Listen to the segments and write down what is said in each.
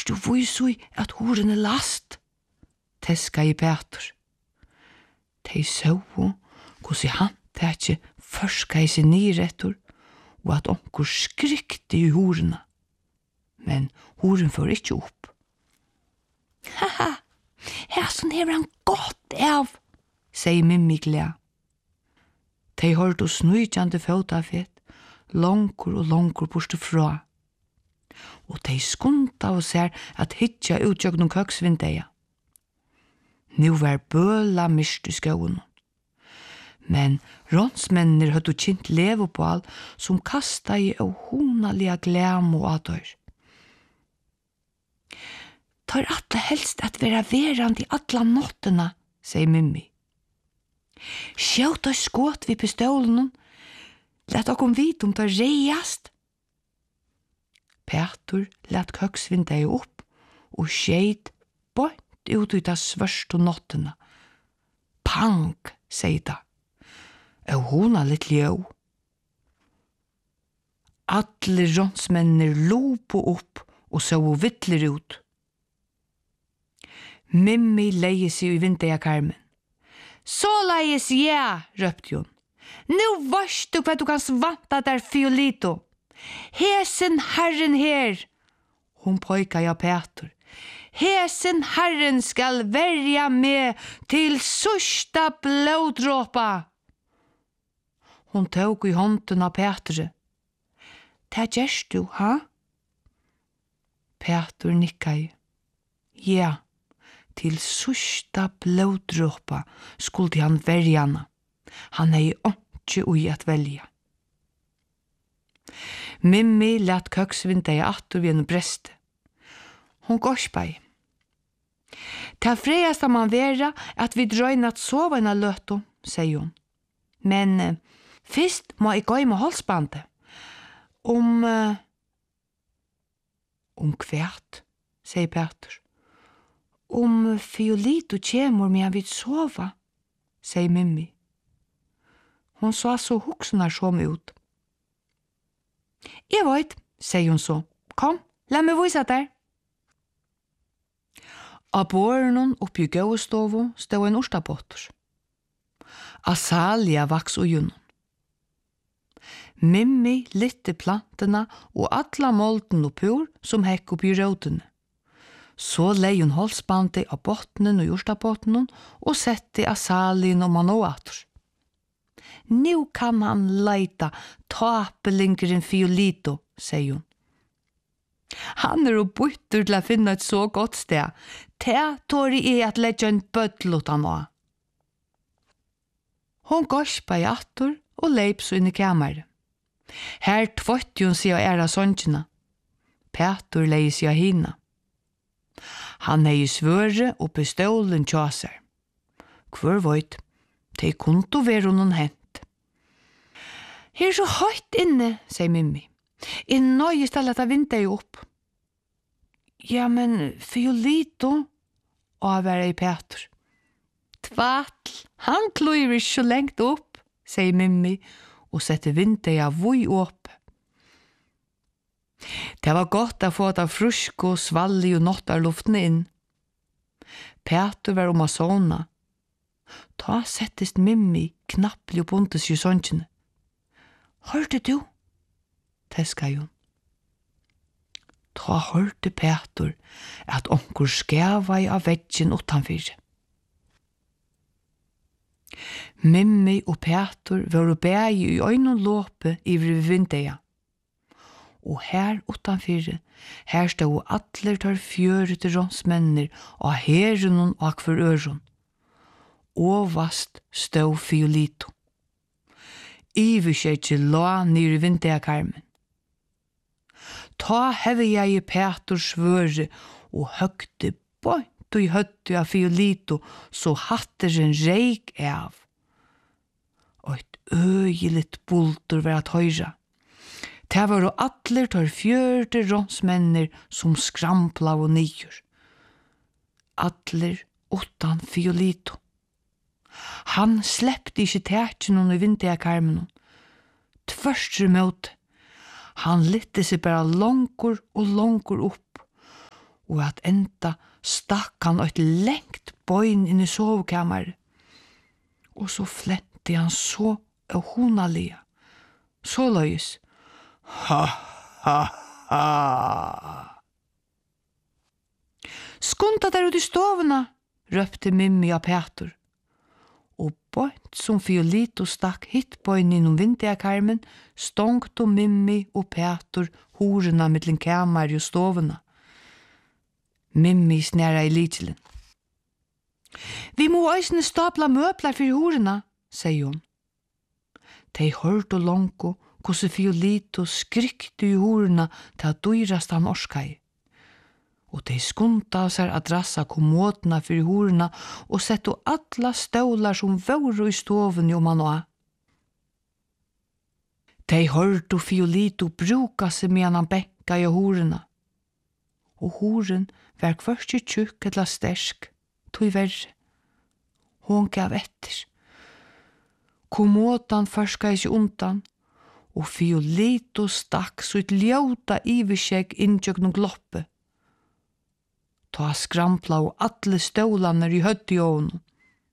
du vise at horen last? Teska I Petur. De så hvordan han ikke førska I sin nyrettur, og at onkur skrikte I horena. Men horen får ikke opp. Haha, her sånn hever han godt av, sier Mimmi gled. De hørte snøykjande fotafett, langkur og langkur borste fra. Og de skunda og ser at hitja utjøgn køksvindeia. Nu var bøla mist I skauen. Men rånsmennir høttu kjent levopal som kasta I og honalia glemo av dør. Tar alle helst at vera verand I alla nottena, sier Mimmi. Skjøt og skåt vi pistolen, let okkom vite om det reiast. Petur let køksvindeie opp og skjeit bort ut ut av svørst og nottena. Pang, sier det. Og hun litt ljø. Alle rånsmennir lopo opp og så vittler ut. Mimmi leie seg I vindeiekarmen. Så leies ja, røpte hun. Nu varst du hva du kan svanta der fiolito. Hesen herren her. Hun pojka ja Petur. Hesen herren skal verja med til sørsta blodråpa. Hun tog I hånden av Petur. Det gjørst du, ha? Petur nikka I. Ja, til sørsta blodråpa skulle han verja henne. Han ikke ui at velja. Mimmi let køksvindeie atter ved en breste. Hun gårdspa I. Det freieste man vera at vi drøyna at sova en løto, sier hun. Men først må jeg gå I med halsbandet. Om kvært, sier Petur. Om fiolito kjemur med han vidt sova, sier Mimmi. Hun sa så huksenar som ut. Jeg vet, sier hun så. Kom, la meg vise der. Av båren oppi gåstovo stod en orstapotter. Asalia vaks og junn. Mimmi litte plantena og alla molden og pur som hekk oppi rådene. Så lei hun halsbandet av bottenen og jorstapottenen og sette asalien og manoater. Nu kan han leita tapelingeren fiolito, sier hun. Han jo bytter til å finne et så godt sted. Det tår I at legge en bøttel ut han av. Hun gårspa I atter og leip så inn I kammeret. Her tvøtte hun seg av æra sånnkjene. Petur leie seg av hina. Han I svøre og pistolen tjaser. Hvor veit, det kunne være noen hent. Her så høyt inne, sier Mimmi. I nøye stedet av vinter opp. Ja, men fiolito, og være I Petur. Tvatl, han kløyver ikke så lengt opp, sier Mimmi, og setter vinter av vui opp. Det var godt å få det frusk og svallig og nått av luften inn. Petur var å sovna. Ta settest Mimmi knapplig og buntes I sånnkjene. Hørte du? Teska hun. Ta hørte Petur at onkur skjava I av veggen utanfyr. Mimmi og Petur var bægi I øynene låpe ivrig vindeia. Og her utanfyr, her stod atler tar fjørete rånsmenner og herren og akvar øron. Og vast stod fiolito. Iverskjetje la nere vindeakarmen. Ta hever jeg I Petur svøre og høgte bort og I høtte av fiolito så hatteren reik av. Og et øyelitt bulter var at høyra. Det var og atler tar fjørte rånsmenner som skrampla og nyer. Atler utan fiolito. Han släppte ikke tætjen I vindeakarmen. Tvørstre mot. Han lytte seg bare langkur og langkur opp. og at enda stakk han et lengt bøyn inn i sovekammeret. Og så flente han så av honalige. Så løys. Ha, ha, ha. Skunda der ut i stovene, røpte Mimmi av Petur. Og bøynt som Fiolito stakk hitt bøyn innom vinterkarmen, stongte Mimmi og Petur horena mittlen kammar og stovene. Mimmi snæra i lidselen. Vi må øysene stapla møbler for horena, sier hun. De hørte langko hvordan Fiolito skrikte i horena til at dyrast han orskai. Og de skunta av seg adressa kommodena for horena og sette alla stålar som våre i stoven om han og. De hørte Fiolito bruka seg med han benka i horena. Og horen var hverst tjukk eller stersk, tog verre. Hon gav etter. Kommodan førska ikke undan, og Fiolito stakk så et ljóta iverskjegg inntjøkning gloppe. Ta skrampla og alle stålaner i høtt i ånen.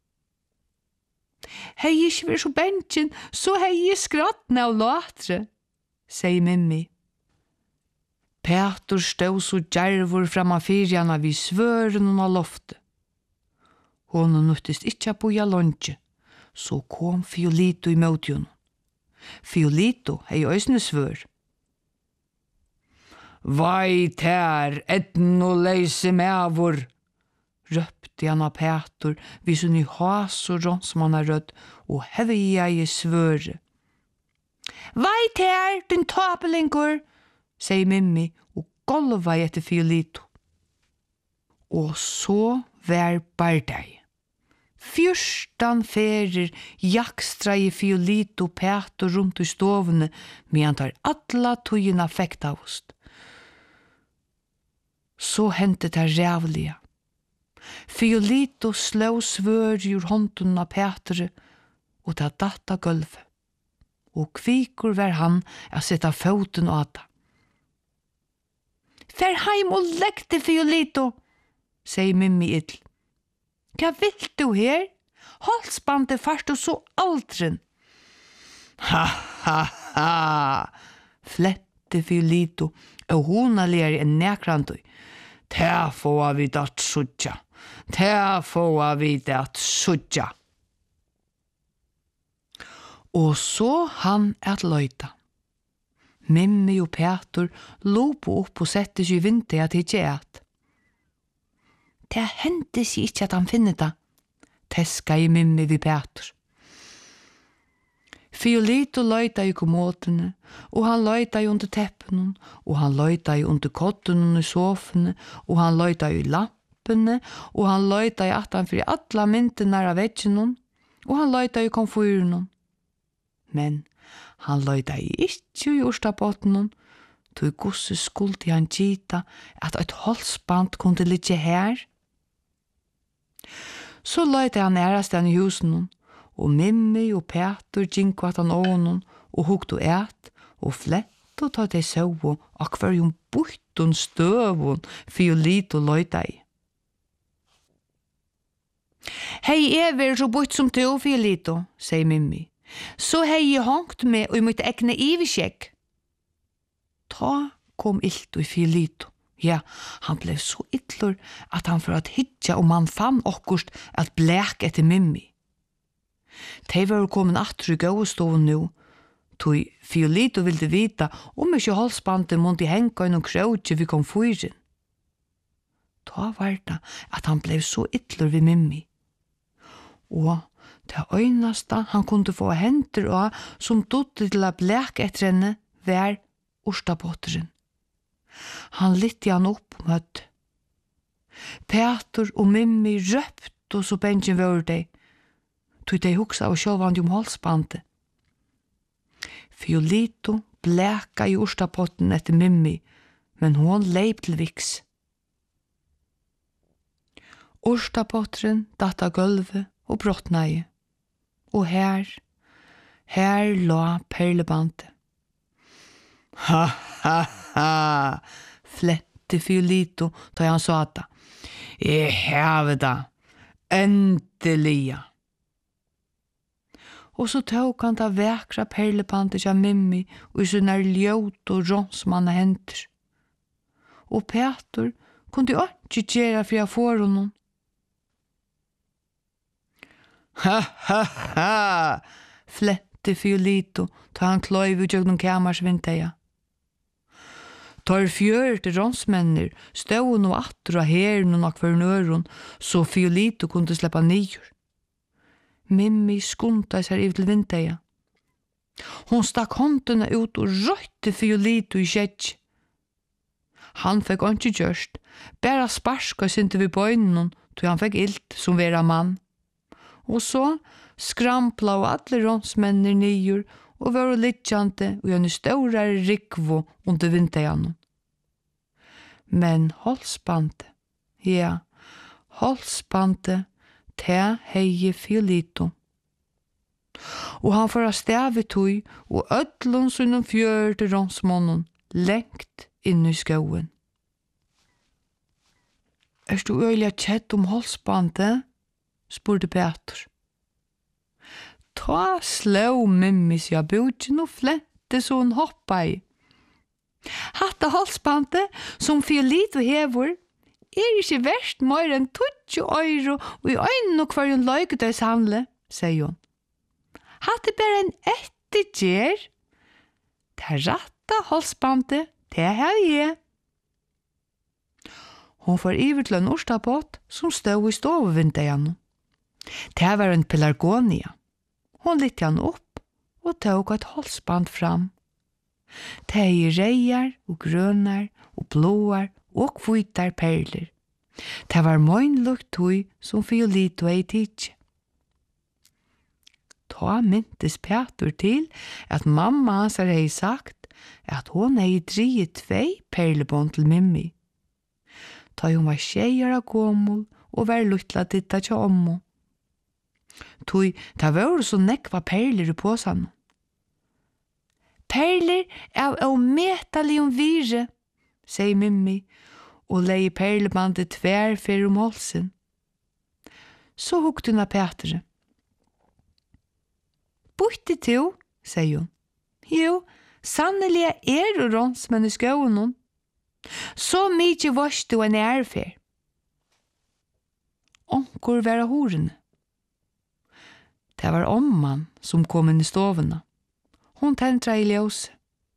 Hei ikke vært så bensjen, så hei jeg skrattene av latre, sier Mimmi. Petur stod så djervor framma fyrjana vid svøren av loftet. Hon nuttist ikkje på jalonje, så kom Fiolito i møtjon. Fiolito hei øysne svør. Vai tær, etno leise mevor, røpte han av Petur, vis hun i has og ronsmanna rødd, og hevia i svøre. Vai tær, din tapelingur, sier Mimmi, og golva etter Fiolito. Og så var bardei. 14 ferir jakstra i Fiolito Petur rundt i stovene, men han tar alla tøyina fektavost. Så hendte det rævlige. Fiolito slå svør ur hånden av Petur, og det datt av gulvet. Og kvikur var han å sette foten av det. Fær heim og legg til Fiolito, sier Mimmi ill. Hva vil du her? Halsbandet fast og så aldren. Ha, ha, ha, flette Fiolito, og hona ler en nekrandøy. Ta få vi det sudja. Ta få vi det sudja. Og så han et løyta. Mimmi og Petur lopo opp og sette seg i vinter at ikke et. Det hendte seg ikke at han finner det, teska i Mimmi vid Petur. Fiolito løyta i kommodene, og han løyta i under teppene, og han løyta i under kottene i sofene, og han løyta i lampene, og han løyta i attanfri alla myntene av veggene, og han løyta i komfyrene. Men han løyta i ikke i orstabottene, tog gosse skuldt i han gita at et halsband kunne ligge her. Så løyta han ærasten i husen, og Mimmi og Petur gikk at han ånen, og hukt og et, og flett og tatt ei søvå, og hver jo bort støvån, Fiolito løyta i. Hei, er så bort som du, Fiolito, sier Mimmi. Så hei jeg hongt med og mitt egne iverskjegg. Ta kom illt i Fiolito. Ja, han blev så ytler at han for at hitja om han fann okkurst at blek etter Mimmi. De var kommet atter i gåstoven nå, tog Fiolito ville vita om ikke halsbandet måtte henga innom krøtje vi kom fyren. Da var det at han blev så ytler ved Mimmi. Og det øyneste han kunne få henter av som dotte til å bleke etter henne var orstapotteren. Han lytte han opp møtt. Petur og Mimmi røpte og så bensjen var det, tog de huksa av sjåvand om halsbandet. Fiolito bleka i orstapotten etter Mimmi, men hon leip til viks. Orstapotteren datt av gulvet og brottna i, og her la perlebandet. Ha, ha, ha, flette flette Fiolito da han sa det. Jeg har det, endelig. Og så tok han da vekra perlepantet av Mimmi og i sånne ljøt og ronsmanna henter. Og Peter kunde ikke gjøre for jeg får honom. Ha, ha, ha, flette Fiolito da han kløyv ut gjennom kamersvinteia. Tar fjørte ronsmenner stod nå atter av herren og nok for nøren, så Fiolito kunne slippe nyer. Mimmi skunta seg ut til vinteia. Hon stakk håndene ut og røyte Fiolito i kjetj. Han fikk ikke gjørst, bare sparska synte vi bøynen, til han fikk ilt som vera mann. Og så skrampla og alle ronsmenner nyer, og var littjante og gjerne større rikvo under vinteian. Men halsbande, ja, halsbande, te heie Fiolito. Og han får av stavet tøy, og ødlån sunnen fjørte ronsmånen, lengt inn i skoen. Du øyelig kjett om halsbande? Spurte Peter. Ta slå Mimmi seg av bøtjen og flette så hun hoppa i. Hatta halsbande som Fiolito hever, ikke verst mer enn 20 euro og i øynene og hver hun løyket oss handle, sier hun. Hatt bare en ettergjer. Det ratta halsbande, det har jeg. Hun får iver til en orstapott som stod i stovevinteien. Det var en pelargonia. Hun lytte han opp og tok et halsband fram. Det er reier og grønner og blåer og hvitar perler. Det var møgnlukt tøy som Fiolito ei tidsi. Ta myntes Peter til at mamma hans hei sagt at hon hei driet 2 perlebånd til Mimmi. Ta hun var tjejer av gommel og var luttla titta til ommo. Tøy, det var så nekva perler i påsan. Perler av metali vire, sier Mimmi, og lei perlebandet tverfer om halsen. Så hukte hun av Peter. Borte to, sier hun. Jo, sannelig er og ronsmenn i skoen. Så mykje varst du en ærfer. Onkur var av horene. Det var omman som kom inn i stovene. Hon tentra i ljøse.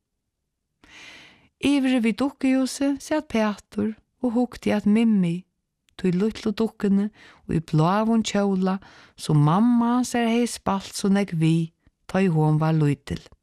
Ivre vid dukkehuset satt Peter og hukte at Mimmi tog luttlo dukkene og i blavon kjola som mamma ser hei spalt så nek vi ta i hon var lydel.